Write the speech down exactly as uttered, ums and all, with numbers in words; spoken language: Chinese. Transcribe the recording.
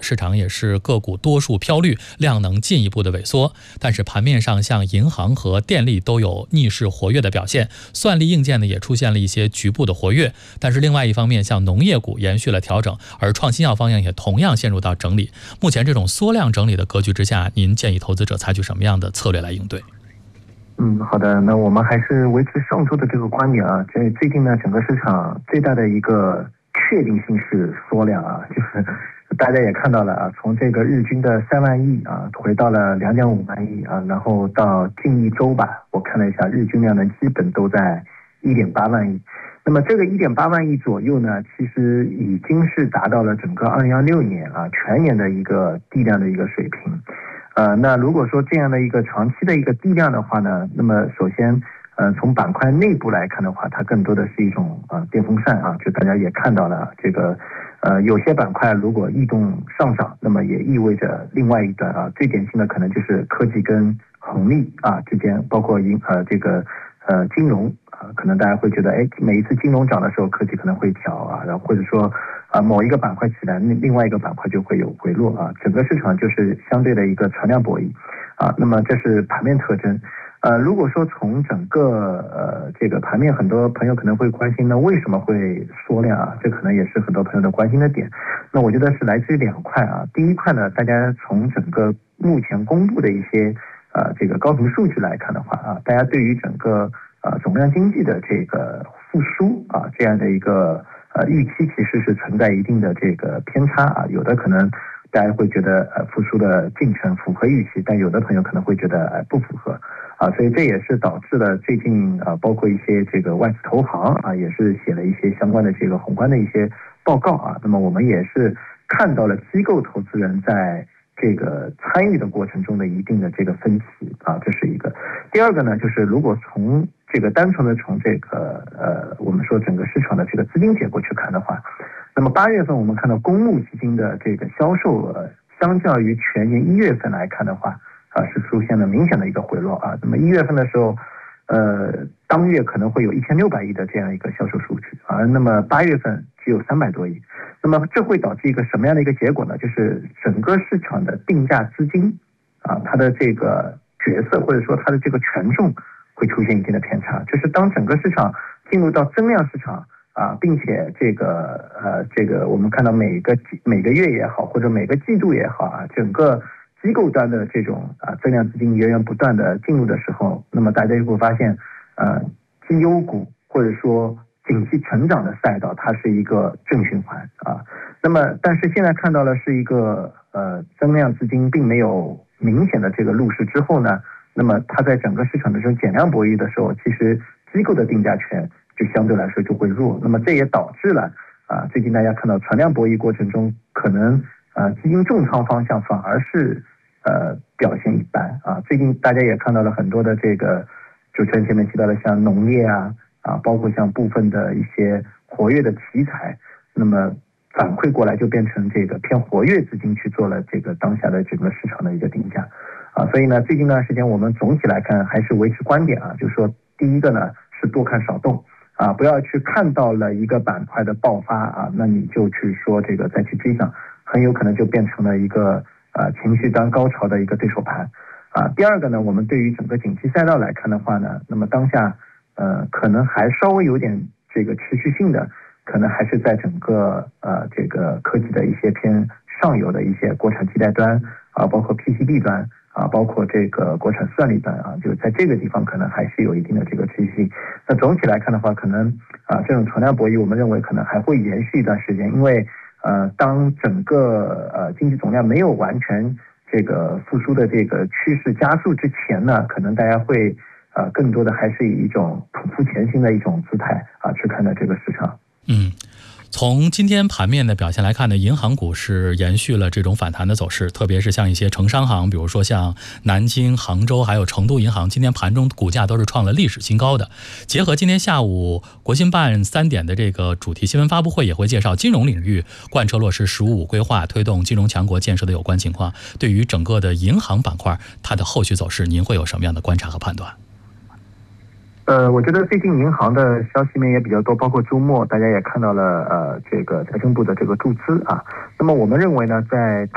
市场也是个股多数飘绿，量能进一步的萎缩。但是盘面上，像银行和电力都有逆势活跃的表现，算力硬件呢也出现了一些局部的活跃。但是另外一方面，像农业股延续了调整，而创新药方向也同样陷入到整理。目前这种缩量整理的格局之下，您建议投资者采取什么样的策略来应对？ 嗯，好的，那我们还是维持上周的这个观点啊。这最近呢，整个市场最大的一个确定性是缩量啊，就是大家也看到了啊，从这个日均的三万亿啊，回到了两点五万亿啊，然后到近一周吧，我看了一下，日均量呢基本都在一点八万亿。那么这个一点八万亿左右呢，其实已经是达到了整个二零二六年啊全年的一个地量的一个水平。呃，那如果说这样的一个长期的一个地量的话呢，那么首先，呃，从板块内部来看的话，它更多的是一种啊、呃、电风扇啊，就大家也看到了这个，呃，有些板块如果异动上涨，那么也意味着另外一端啊，最典型的可能就是科技跟红利啊之间，包括银呃这个呃金融啊，可能大家会觉得，哎，每一次金融涨的时候，科技可能会调啊，然后或者说。啊，某一个板块起来，另外一个板块就会有回落啊，整个市场就是相对的一个传量博弈啊。那么这是盘面特征。呃，如果说从整个呃这个盘面，很多朋友可能会关心，那为什么会缩量啊？这可能也是很多朋友的关心的点。那我觉得是来自于两块啊。第一块呢，大家从整个目前公布的一些呃这个高频数据来看的话啊，大家对于整个呃总量经济的这个复苏啊这样的一个。呃，预期其实是存在一定的这个偏差啊，有的可能大家会觉得呃复苏的进程符合预期，但有的朋友可能会觉得呃不符合啊，所以这也是导致了最近啊，包括一些这个外资投行啊，也是写了一些相关的这个宏观的一些报告啊，那么我们也是看到了机构投资人在这个参与的过程中的一定的这个分歧啊，这是一个。第二个呢，就是如果从这个单纯的从这个呃，我们说整个市场的这个资金结构去看的话，那么八月份我们看到公募基金的这个销售额，相较于全年一月份来看的话，啊是出现了明显的一个回落啊。那么一月份的时候，呃，当月可能会有一千六百亿的这样一个销售数据啊，那么八月份只有三百多亿。那么这会导致一个什么样的一个结果呢？就是整个市场的定价资金啊，它的这个角色或者说它的这个权重。会出现一定的偏差，就是当整个市场进入到增量市场啊，并且这个呃这个我们看到每个每个月也好，或者每个季度也好啊，整个机构端的这种啊增量资金源源不断的进入的时候，那么大家就会发现，呃绩优股或者说景气成长的赛道，它是一个正循环啊。那么但是现在看到了是一个呃增量资金并没有明显的这个入市之后呢。那么它在整个市场的这种减量博弈的时候，其实机构的定价权就相对来说就会弱。那么这也导致了啊，最近大家看到传量博弈过程中，可能呃基金重仓方向反而是呃表现一般啊。最近大家也看到了很多的这个主持人前面提到的像农业啊啊，包括像部分的一些活跃的题材，那么反馈过来就变成这个偏活跃资金去做了这个当下的整个市场的一个定价。啊，所以呢，最近一段时间我们总体来看还是维持观点啊，就是说，第一个呢是多看少动啊，不要去看到了一个板块的爆发啊，那你就去说这个再去追涨，很有可能就变成了一个呃情绪端高潮的一个对手盘啊。第二个呢，我们对于整个景气赛道来看的话呢，那么当下呃可能还稍微有点这个持续性的，可能还是在整个呃这个科技的一些偏上游的一些国产替代端啊，包括 P C B 端。啊，包括这个国产算力端啊，就在这个地方可能还是有一定的这个持续性。那总体来看的话，可能啊这种存量博弈，我们认为可能还会延续一段时间，因为呃当整个呃经济总量没有完全这个复苏的这个趋势加速之前呢，可能大家会呃更多的还是以一种匍匐前行的一种姿态啊去看待这个市场。 嗯。从今天盘面的表现来看呢，银行股是延续了这种反弹的走势，特别是像一些城商行，比如说像南京、杭州还有成都银行，今天盘中股价都是创了历史新高的。结合今天下午国新办三点的这个主题新闻发布会，也会介绍金融领域贯彻落实十五五规划，推动金融强国建设的有关情况。对于整个的银行板块，它的后续走势，您会有什么样的观察和判断？ 呃，我觉得最近银行的消息面也比较多，包括周末大家也看到了呃这个财政部的这个注资啊。那么我们认为呢，在